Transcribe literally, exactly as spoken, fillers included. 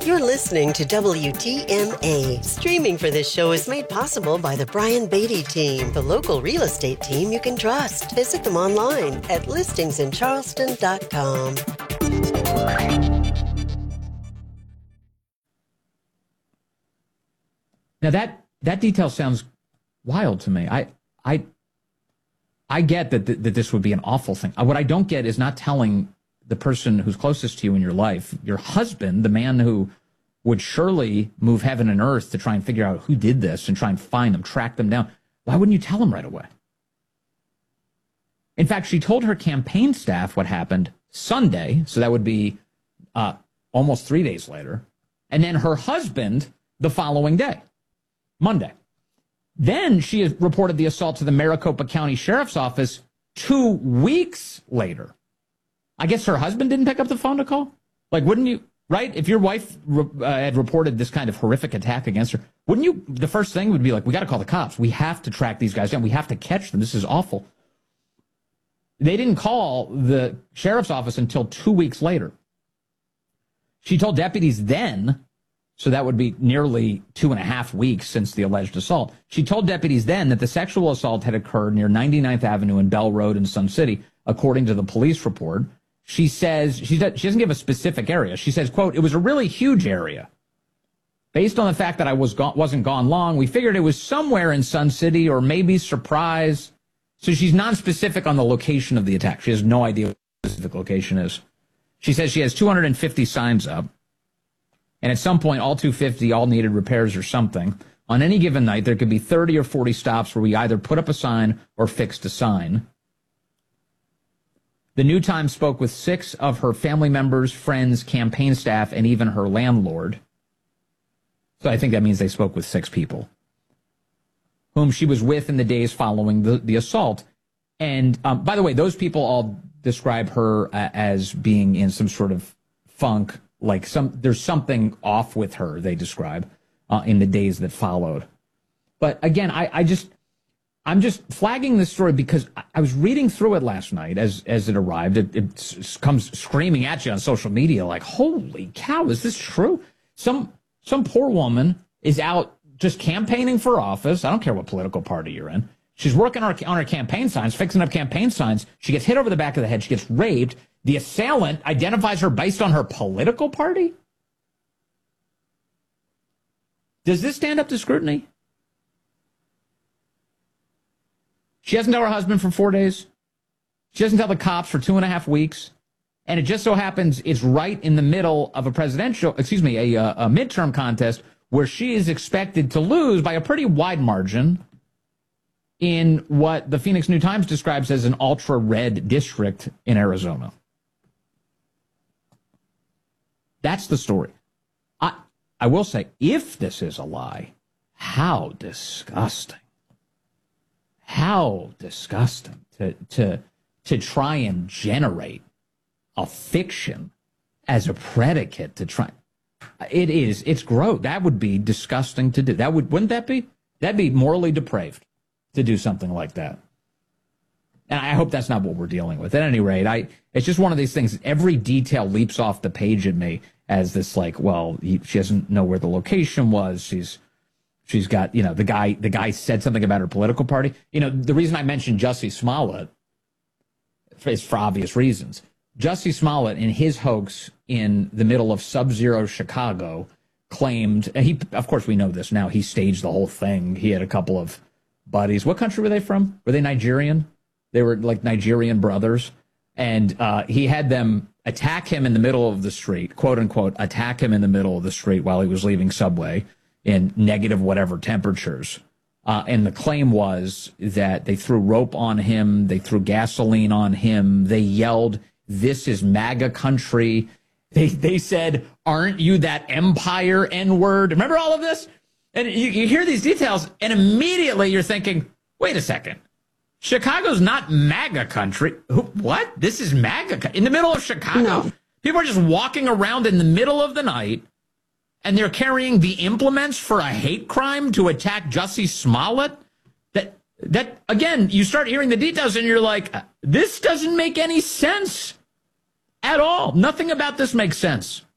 You're listening to W T M A. Streaming for this show is made possible by the Brian Beatty team, the local real estate team you can trust. Visit them online at listings in charleston dot com. Now that that detail sounds wild to me. I I I get that th- that this would be an awful thing. What I don't get is not telling the person who's closest to you in your life, your husband, the man who would surely move heaven and earth to try and figure out who did this and try and find them, track them down. Why wouldn't you tell him right away? In fact, she told her campaign staff what happened Sunday, so that would be uh, almost three days later, and then her husband the following day, Monday. Then she has reported the assault to the Maricopa County Sheriff's Office two weeks later. I guess her husband didn't pick up the phone to call? Like, wouldn't you, right? If your wife uh, had reported this kind of horrific attack against her, wouldn't you, the first thing would be like, we got to call the cops. We have to track these guys down. We have to catch them. This is awful. They didn't call the sheriff's office until two weeks later. She told deputies then, so that would be nearly two and a half weeks since the alleged assault. She told deputies then that the sexual assault had occurred near ninety-ninth Avenue and Bell Road in Sun City, according to the police report. She says, she doesn't give a specific area. She says, quote, it was a really huge area. Based on the fact that I was go- wasn't gone long, we figured it was somewhere in Sun City or maybe Surprise. So she's non-specific on the location of the attack. She has no idea what the specific location is. She says she has two hundred fifty signs up. And at some point, all two hundred fifty all needed repairs or something. On any given night, there could be thirty or forty stops where we either put up a sign or fixed a sign. The New Times spoke with six of her family members, friends, campaign staff, and even her landlord. So I think that means they spoke with six people, whom she was with in the days following the, the assault. And um, by the way, those people all describe her uh, as being in some sort of funk, like some there's something off with her, they describe, uh, in the days that followed. But again, I, I just... I'm just flagging this story because I was reading through it last night as as it arrived. It, it comes screaming at you on social media like, holy cow, is this true? Some some poor woman is out just campaigning for office. I don't care what political party you're in. She's working on her, on her campaign signs, fixing up campaign signs. She gets hit over the back of the head. She gets raped. The assailant identifies her based on her political party? Does this stand up to scrutiny? She doesn't tell her husband for four days. She doesn't tell the cops for two and a half weeks. And it just so happens it's right in the middle of a presidential, excuse me, a, a midterm contest where she is expected to lose by a pretty wide margin in what the Phoenix New Times describes as an ultra-red district in Arizona. That's the story. I, I will say, if this is a lie, how disgusting. How disgusting to to to try and generate a fiction as a predicate to try. It is. It's gross. That would be disgusting to do. That would wouldn't that be? That'd be morally depraved to do something like that. And I hope that's not what we're dealing with. At any rate, I it's just one of these things. Every detail leaps off the page at me as this like, well, he, she doesn't know where the location was. She's She's got, you know, the guy, the guy said something about her political party. You know, the reason I mentioned Jussie Smollett is for obvious reasons. Jussie Smollett, in his hoax in the middle of sub-zero Chicago, claimed, and he, of course we know this now, he staged the whole thing. He had a couple of buddies. What country were they from? Were they Nigerian? They were like Nigerian brothers. And uh, he had them attack him in the middle of the street, quote unquote, attack him in the middle of the street while he was leaving Subway in negative whatever temperatures. Uh, and the claim was that they threw rope on him. They threw gasoline on him. They yelled, "This is MAGA country." They they said, "Aren't you that empire N-word?" Remember all of this? And you, you hear these details, and immediately you're thinking, wait a second. Chicago's not MAGA country. Who, what? This is MAGA in the middle of Chicago? No. People are just walking around in the middle of the night, and they're carrying the implements for a hate crime to attack Jussie Smollett? That, that again, you start hearing the details, and you're like, this doesn't make any sense at all. Nothing about this makes sense.